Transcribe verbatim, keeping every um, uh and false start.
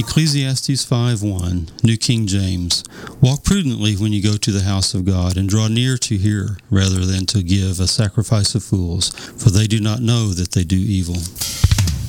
Ecclesiastes five one, New King James. Walk prudently when you go to the house of God, and draw near to hear, rather than to give a sacrifice of fools, for they do not know that they do evil.